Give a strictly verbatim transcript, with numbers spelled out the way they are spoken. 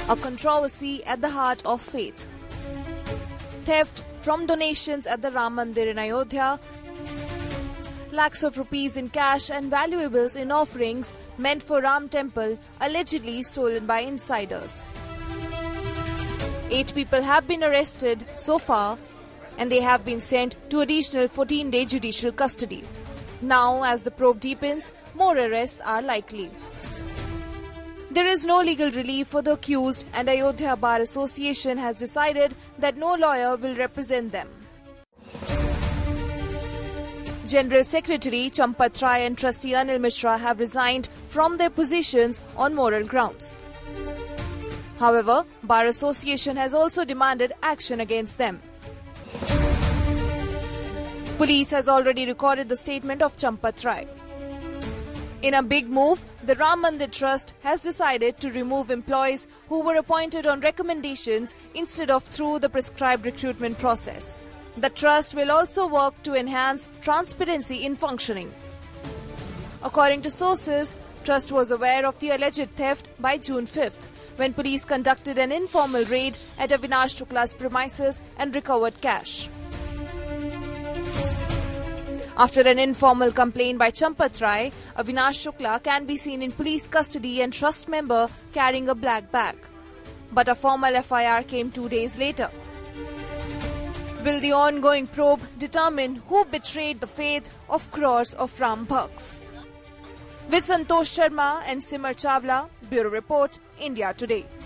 a controversy at the heart of faith. Theft from donations at the Ram Mandir in Ayodhya, lakhs of rupees in cash and valuables in offerings meant for Ram Temple allegedly stolen by insiders. Eight people have been arrested so far and they have been sent to additional fourteen-day judicial custody. Now, as the probe deepens, more arrests are likely. There is no legal relief for the accused and Ayodhya Bar Association has decided that no lawyer will represent them. General Secretary Champat Rai and Trustee Anil Mishra have resigned from their positions on moral grounds. However, Bar Association has also demanded action against them. Police has already recorded the statement of Champat Rai. In a big move, the Ram Mandir Trust has decided to remove employees who were appointed on recommendations instead of through the prescribed recruitment process. The trust will also work to enhance transparency in functioning. According to sources, Trust was aware of the alleged theft by June fifth, when police conducted an informal raid at Avinash Shukla's premises and recovered cash. After an informal complaint by Champat Rai, Avinash Shukla can be seen in police custody and trust member carrying a black bag. But a formal F I R came two days later. Will the ongoing probe determine who betrayed the faith of crores of Ram Bhakts? With Santosh Sharma and Simar Chawla, Bureau Report, India Today.